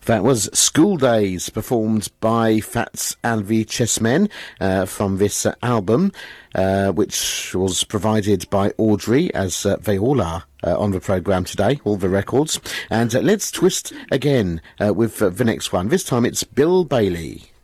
That was School Days, performed by Fats Alvi Chessmen from this album, which was provided by Audrey, as they all are on the programme today, all the records. And let's twist again with the next one. This time it's Bill Bailey.